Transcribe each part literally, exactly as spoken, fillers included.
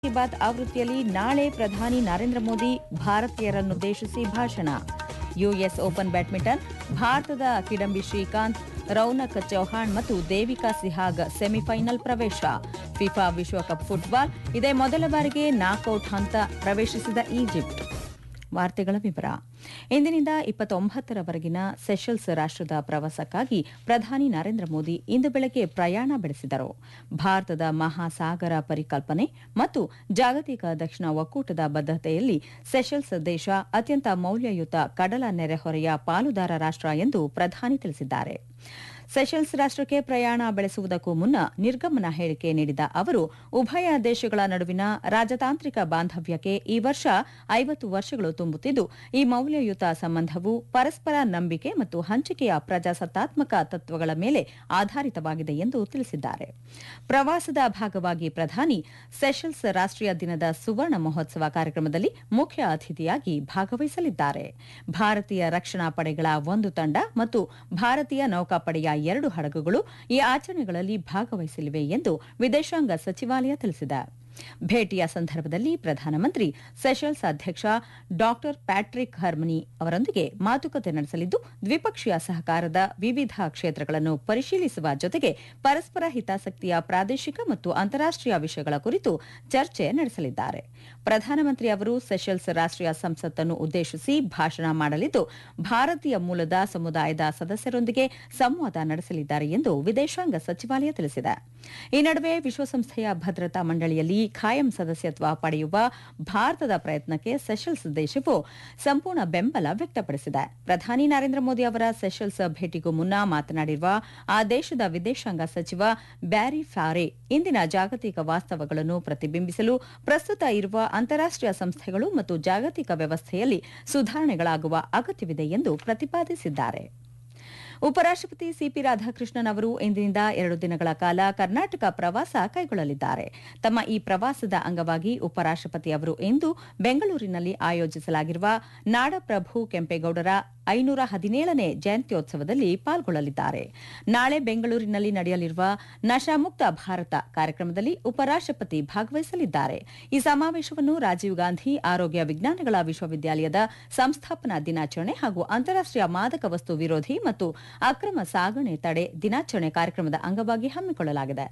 ಕಿ ಬಾತ್ ಆವೃತ್ತಿಯಲ್ಲಿ ನಾಳೆ ಪ್ರಧಾನಿ ನರೇಂದ್ರ ಮೋದಿ ಭಾರತೀಯರನ್ನುದ್ದೇಶಿಸಿ ಭಾಷಣ. ಯುಎಸ್ ಓಪನ್ ಬ್ಯಾಡ್ಮಿಂಟನ್ ಭಾರತದ ಕಿಡಂಬಿ ಶ್ರೀಕಾಂತ್, ರೌನಕ್ ಚೌಹಾಣ್ ಮತ್ತು ದೇವಿಕಾ ಸಿಹಾಗ್ ಸೆಮಿಫೈನಲ್ ಪ್ರವೇಶ. ಫಿಫಾ ವಿಶ್ವಕಪ್ ಫುಟ್ಬಾಲ್ ಇದೇ ಮೊದಲ ಬಾರಿಗೆ ನಾಕ್ಔಟ್ ಹಂತ ಪ್ರವೇಶಿಸಿದ ಈಜಿಪ್ಟ್. ವಾರ್ತೆಗಳ ವಿವರ. ಇಂದಿನಿಂದ ಇಪ್ಪತ್ತೊಂಬತ್ತರವರೆಗಿನ ಸೆಷಲ್ಸ್ ರಾಷ್ಟದ ಪ್ರವಾಸಕ್ಕಾಗಿ ಪ್ರಧಾನಿ ನರೇಂದ್ರ ಮೋದಿ ಇಂದು ಬೆಳಗ್ಗೆ ಪ್ರಯಾಣ ಬೆಳೆಸಿದರು. ಭಾರತದ ಮಹಾಸಾಗರ ಪರಿಕಲ್ಪನೆ ಮತ್ತು ಜಾಗತಿಕ ದಕ್ಷಿಣ ಒಕ್ಕೂಟದ ಬದ್ಧತೆಯಲ್ಲಿ ಸೆಷಲ್ಸ್ ದೇಶ ಅತ್ಯಂತ ಮೌಲ್ಯಯುತ ಕಡಲ ನೆರೆಹೊರೆಯ ಪಾಲುದಾರ ರಾಷ್ಟ ಎಂದು ಪ್ರಧಾನಿ ತಿಳಿಸಿದ್ದಾರೆ. ಸೆಷಲ್ಸ್ ರಾಷ್ಟಕ್ಕೆ ಪ್ರಯಾಣ ಬೆಳೆಸುವುದಕ್ಕೂ ಮುನ್ನ ನಿರ್ಗಮನ ಹೇಳಿಕೆ ನೀಡಿದ ಅವರು, ಉಭಯ ದೇಶಗಳ ನಡುವಿನ ರಾಜತಾಂತ್ರಿಕ ಬಾಂಧವ್ಯಕ್ಕೆ ಈ ವರ್ಷ ಐವತ್ತು ವರ್ಷಗಳು ತುಂಬುತ್ತಿದ್ದು, ಈ ಮೌಲ್ಯಯುತ ಸಂಬಂಧವು ಪರಸ್ಪರ ನಂಬಿಕೆ ಮತ್ತು ಹಂಚಿಕೆಯ ಪ್ರಜಾಸತ್ತಾತ್ಮಕ ತತ್ವಗಳ ಮೇಲೆ ಆಧಾರಿತವಾಗಿದೆ ಎಂದು ತಿಳಿಸಿದ್ದಾರೆ. ಪ್ರವಾಸದ ಭಾಗವಾಗಿ ಪ್ರಧಾನಿ ಸೆಷಲ್ಸ್ ರಾಷ್ಟೀಯ ದಿನದ ಸುವರ್ಣ ಮಹೋತ್ಸವ ಕಾರ್ಯಕ್ರಮದಲ್ಲಿ ಮುಖ್ಯ ಅತಿಥಿಯಾಗಿ ಭಾಗವಹಿಸಲಿದ್ದಾರೆ. ಭಾರತೀಯ ರಕ್ಷಣಾ ಪಡೆಗಳ ಒಂದು ತಂಡ ಮತ್ತು ಭಾರತೀಯ ನೌಕಾಪಡೆಯ ಎರಡು ಹಡಗುಗಳು ಈ ಆಚರಣೆಗಳಲ್ಲಿ ಭಾಗವಹಿಸಲಿವೆ ಎಂದು ವಿದೇಶಾಂಗ ಸಚಿವಾಲಯ ತಿಳಿಸಿದೆ. ಭೇಟಿಯ ಸಂದರ್ಭದಲ್ಲಿ ಪ್ರಧಾನಮಂತ್ರಿ ಸೆಷಲ್ಸ್ ಅಧ್ಯಕ್ಷ ಡಾ ಪ್ಯಾಟ್ರಿಕ್ ಹರ್ಮನಿ ಅವರೊಂದಿಗೆ ಮಾತುಕತೆ ನಡೆಸಲಿದ್ದು, ದ್ವಿಪಕ್ಷೀಯ ಸಹಕಾರದ ವಿವಿಧ ಕ್ಷೇತ್ರಗಳನ್ನು ಪರಿಶೀಲಿಸುವ ಜೊತೆಗೆ ಪರಸ್ಪರ ಹಿತಾಸಕ್ತಿಯ ಪ್ರಾದೇಶಿಕ ಮತ್ತು ಅಂತಾರಾಷ್ಟೀಯ ವಿಷಯಗಳ ಕುರಿತು ಚರ್ಚೆ ನಡೆಸಲಿದ್ದಾರೆ. ಪ್ರಧಾನಮಂತ್ರಿ ಅವರು ಸೆಷಲ್ಸ್ ರಾಷ್ಟೀಯ ಸಂಸತ್ತನ್ನು ಉದ್ದೇಶಿಸಿ ಭಾಷಣ ಮಾಡಲಿದ್ದು, ಭಾರತೀಯ ಮೂಲದ ಸಮುದಾಯದ ಸದಸ್ಯರೊಂದಿಗೆ ಸಂವಾದ ನಡೆಸಲಿದ್ದಾರೆ ಎಂದು ವಿದೇಶಾಂಗ ಸಚಿವಾಲಯ ತಿಳಿಸಿದೆ. ಈ ನಡುವೆ ವಿಶ್ವಸಂಸ್ಥೆಯ ಭದ್ರತಾ ಮಂಡಳಿಯಲ್ಲಿ ಖಾಯಂ ಸದಸ್ಯತ್ವ ಪಡೆಯುವ ಭಾರತದ ಪ್ರಯತ್ನಕ್ಕೆ ಸೆಷಲ್ಸ್ ದೇಶವು ಸಂಪೂರ್ಣ ಬೆಂಬಲ ವ್ಯಕ್ತಪಡಿಸಿದೆ. ಪ್ರಧಾನಿ ನರೇಂದ್ರ ಮೋದಿ ಅವರ ಸೆಷಲ್ಸ್ ಭೇಟಿಗೂ ಮುನ್ನ ಮಾತನಾಡಿರುವ ಆ ದೇಶದ ವಿದೇಶಾಂಗ ಸಚಿವ ಬ್ಯಾರಿ ಫಾರೆ, ಇಂದಿನ ಜಾಗತಿಕ ವಾಸ್ತವಗಳನ್ನು ಪ್ರತಿಬಿಂಬಿಸಲು ಪ್ರಸ್ತುತ ಇರುವ ಅಂತಾರಾಷ್ಟೀಯ ಸಂಸ್ಥೆಗಳು ಮತ್ತು ಜಾಗತಿಕ ವ್ಯವಸ್ಥೆಯಲ್ಲಿ ಸುಧಾರಣೆಗಳಾಗುವ ಅಗತ್ಯವಿದೆ ಎಂದು ಪ್ರತಿಪಾದಿಸಿದ್ದಾರೆ. ಉಪರಾಷ್ಟಪತಿ ಸಿಪಿ ರಾಧಾಕೃಷ್ಣನ್ ಅವರು ಇಂದಿನಿಂದ ಎರಡು ದಿನಗಳ ಕಾಲ ಕರ್ನಾಟಕ ಪ್ರವಾಸ ಕೈಗೊಳ್ಳಲಿದ್ದಾರೆ. ತಮ್ಮ ಈ ಪ್ರವಾಸದ ಅಂಗವಾಗಿ ಉಪರಾಷ್ಟಪತಿ ಅವರು ಇಂದು ಬೆಂಗಳೂರಿನಲ್ಲಿ ಆಯೋಜಿಸಲಾಗಿರುವ ನಾಡಪ್ರಭು ಕೆಂಪೇಗೌಡರ ಐನೂರ ಹದಿನೇಳನೇ ಜಯಂತ್ಯೋತ್ಸವದಲ್ಲಿ ಪಾಲ್ಗೊಳ್ಳಲಿದ್ದಾರೆ. ನಾಳೆ ಬೆಂಗಳೂರಿನಲ್ಲಿ ನಡೆಯಲಿರುವ ನಶಾಮುಕ್ತ ಭಾರತ ಕಾರ್ಯಕ್ರಮದಲ್ಲಿ ಉಪರಾಷ್ಟಪತಿ ಭಾಗವಹಿಸಲಿದ್ದಾರೆ. ಈ ಸಮಾವೇಶವನ್ನು ರಾಜೀವ್ ಗಾಂಧಿ ಆರೋಗ್ಯ ವಿಜ್ಞಾನಗಳ ವಿಶ್ವವಿದ್ಯಾಲಯದ ಸಂಸ್ಥಾಪನಾ ದಿನಾಚರಣೆ ಹಾಗೂ ಅಂತಾರಾಷ್ಟೀಯ ಮಾದಕ ವಸ್ತು ವಿರೋಧಿ ಮತ್ತು ಅಕ್ರಮ ಸಾಗಣೆ ತಡೆ ದಿನಾಚರಣೆ ಕಾರ್ಯಕ್ರಮದ ಅಂಗವಾಗಿ ಹಮ್ಮಿಕೊಳ್ಳಲಾಗಿದೆ.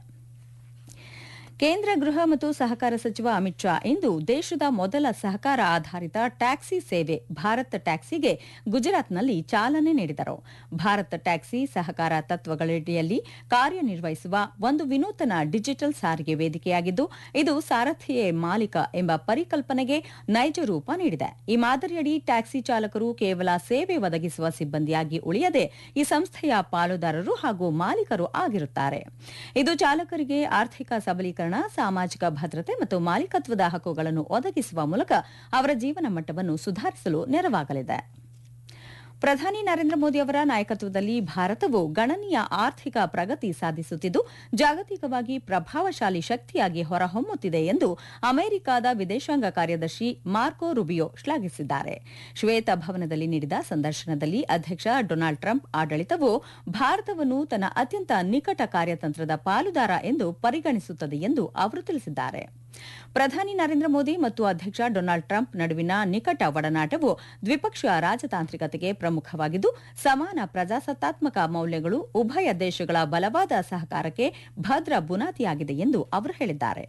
ಕೇಂದ್ರ ಗೃಹ ಮತ್ತು ಸಹಕಾರ ಸಚಿವ ಅಮಿತ್ ಶಾ ಇಂದು ದೇಶದ ಮೊದಲ ಸಹಕಾರ ಆಧಾರಿತ ಟ್ಯಾಕ್ಸಿ ಸೇವೆ ಭಾರತ್ ಟ್ಯಾಕ್ಸಿಗೆ ಗುಜರಾತ್ನಲ್ಲಿ ಚಾಲನೆ ನೀಡಿದರು. ಭಾರತ್ ಟ್ಯಾಕ್ಸಿ ಸಹಕಾರ ತತ್ವಗಳಡಿಯಲ್ಲಿ ಕಾರ್ಯನಿರ್ವಹಿಸುವ ಒಂದು ವಿನೂತನ ಡಿಜಿಟಲ್ ಸಾರಿಗೆ ವೇದಿಕೆಯಾಗಿದ್ದು, ಇದು ಸಾರಥಿಯೇ ಮಾಲೀಕ ಎಂಬ ಪರಿಕಲ್ಪನೆಗೆ ನೈಜ ರೂಪ ನೀಡಿದೆ. ಈ ಮಾದರಿಯಡಿ ಟ್ಯಾಕ್ಸಿ ಚಾಲಕರು ಕೇವಲ ಸೇವೆ ಒದಗಿಸುವ ಸಿಬ್ಬಂದಿಯಾಗಿ ಉಳಿಯದೆ ಈ ಸಂಸ್ಥೆಯ ಪಾಲುದಾರರು ಹಾಗೂ ಮಾಲೀಕರು ಆಗಿರುತ್ತಾರೆ. ಇದು ಚಾಲಕರಿಗೆ ಆರ್ಥಿಕ ಸಬಲೀಕರಣ, ಸಾಮಾಜಿಕ ಭದ್ರತೆ ಮತ್ತು ಮಾಲೀಕತ್ವದ ಹಕ್ಕುಗಳನ್ನು ಒದಗಿಸುವ ಮೂಲಕ ಅವರ ಜೀವನ ಮಟ್ಟವನ್ನು ಸುಧಾರಿಸಲು ನೆರವಾಗಲಿದೆ. ಪ್ರಧಾನಿ ನರೇಂದ್ರ ಮೋದಿ ಅವರ ನಾಯಕತ್ವದಲ್ಲಿ ಭಾರತವು ಗಣನೀಯ ಆರ್ಥಿಕ ಪ್ರಗತಿ ಸಾಧಿಸುತ್ತಿದ್ದು, ಜಾಗತಿಕವಾಗಿ ಪ್ರಭಾವಶಾಲಿ ಶಕ್ತಿಯಾಗಿ ಹೊರಹೊಮ್ಮುತ್ತಿದೆ ಎಂದು ಅಮೆರಿಕದ ವಿದೇಶಾಂಗ ಕಾರ್ಯದರ್ಶಿ ಮಾರ್ಕೊ ರುಬಿಯೋ ಶ್ಲಾಘಿಸಿದ್ದಾರೆ. ಶ್ವೇತಭವನದಲ್ಲಿ ನೀಡಿದ ಸಂದರ್ಶನದಲ್ಲಿ ಅಧ್ಯಕ್ಷ ಡೊನಾಲ್ಡ್ ಟ್ರಂಪ್ ಆಡಳಿತವು ಭಾರತವನ್ನು ತನ್ನ ಅತ್ಯಂತ ನಿಕಟ ಕಾರ್ಯತಂತ್ರದ ಪಾಲುದಾರ ಎಂದು ಪರಿಗಣಿಸುತ್ತದೆ ಎಂದು ಅವರು ತಿಳಿಸಿದ್ದಾರೆ. ಪ್ರಧಾನಿ ನರೇಂದ್ರ ಮೋದಿ ಮತ್ತು ಅಧ್ಯಕ್ಷ ಡೊನಾಲ್ಡ್ ಟ್ರಂಪ್ ನಡುವಿನ ನಿಕಟ ಒಡನಾಟವು ದ್ವಿಪಕ್ಷೀಯ ರಾಜತಾಂತ್ರಿಕತೆಗೆ ಪ್ರಮುಖವಾಗಿದ್ದು, ಸಮಾನ ಪ್ರಜಾಸತ್ತಾತ್ಮಕ ಮೌಲ್ಯಗಳು ಉಭಯ ದೇಶಗಳ ಬಲವಾದ ಸಹಕಾರಕ್ಕೆ ಭದ್ರ ಬುನಾದಿಯಾಗಿದೆ ಎಂದು ಅವರು ಹೇಳಿದ್ದಾರೆ.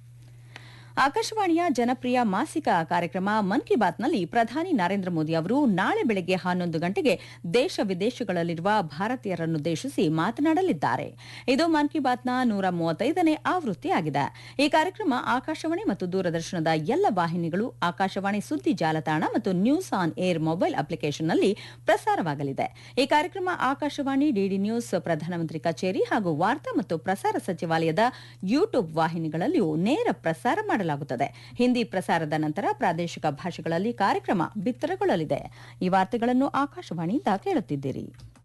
ಆಕಾಶವಾಣಿಯ ಜನಪ್ರಿಯ ಮಾಸಿಕ ಕಾರ್ಯಕ್ರಮ ಮನ್ ಕಿ ಬಾತ್ನಲ್ಲಿ ಪ್ರಧಾನಿ ನರೇಂದ್ರ ಮೋದಿ ಅವರು ನಾಳೆ ಬೆಳಗ್ಗೆ ಹನ್ನೊಂದು ಗಂಟೆಗೆ ದೇಶ ವಿದೇಶಗಳಲ್ಲಿರುವ ಭಾರತೀಯರನ್ನುದ್ದೇಶಿಸಿ ಮಾತನಾಡಲಿದ್ದಾರೆ. ಇದು ಮನ್ ಕಿ ಬಾತ್ನ ನೂರ ಮೂವತ್ತೈದನೇ ಆವೃತ್ತಿಯಾಗಿದೆ. ಈ ಕಾರ್ಯಕ್ರಮ ಆಕಾಶವಾಣಿ ಮತ್ತು ದೂರದರ್ಶನದ ಎಲ್ಲ ವಾಹಿನಿಗಳು, ಆಕಾಶವಾಣಿ ಸುದ್ದಿ ಜಾಲತಾಣ ಮತ್ತು ನ್ಯೂಸ್ ಆನ್ ಏರ್ ಮೊಬೈಲ್ ಅಪ್ಲಿಕೇಶನ್ನಲ್ಲಿ ಪ್ರಸಾರವಾಗಲಿದೆ. ಈ ಕಾರ್ಯಕ್ರಮ ಆಕಾಶವಾಣಿ, ಡಿಡಿ ನ್ಯೂಸ್, ಪ್ರಧಾನಮಂತ್ರಿ ಕಚೇರಿ ಹಾಗೂ ವಾರ್ತಾ ಮತ್ತು ಪ್ರಸಾರ ಸಚಿವಾಲಯದ ಯೂಟ್ಯೂಬ್ ವಾಹಿನಿಗಳಲ್ಲಿಯೂ ನೇರ ಪ್ರಸಾರ ಮಾಡಲಾಗುತ್ತದೆ. ಹಿಂದಿ ಪ್ರಸಾರದ ನಂತರ ಪ್ರಾದೇಶಿಕ ಭಾಷೆಗಳಲ್ಲಿ ಕಾರ್ಯಕ್ರಮ ಬಿತ್ತರಗೊಳ್ಳಲಿದೆ. ಈ ವಾರ್ತೆಗಳನ್ನು ಆಕಾಶವಾಣಿಯಿಂದ ಕೇಳುತ್ತಿದ್ದೀರಿ.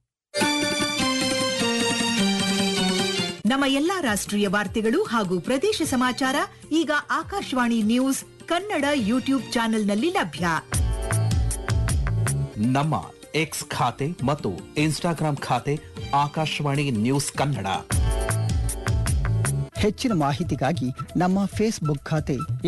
ನಮ್ಮ ಎಲ್ಲಾ ರಾಷ್ಟ್ರೀಯ ವಾರ್ತೆಗಳು ಹಾಗೂ ಪ್ರದೇಶ ಸಮಾಚಾರ ಈಗ ಆಕಾಶವಾಣಿ ನ್ಯೂಸ್ ಕನ್ನಡ ಯೂಟ್ಯೂಬ್ ಚಾನೆಲ್ನಲ್ಲಿ ಲಭ್ಯ. ನಮ್ಮ ಎಕ್ಸ್ ಖಾತೆ ಮತ್ತು ಇನ್ಸ್ಟಾಗ್ರಾಂ ಖಾತೆ ಆಕಾಶವಾಣಿ ನ್ಯೂಸ್ ಕನ್ನಡ. ಹೆಚ್ಚಿನ ಮಾಹಿತಿಗಾಗಿ ನಮ್ಮ ಫೇಸ್ಬುಕ್ ಖಾತೆ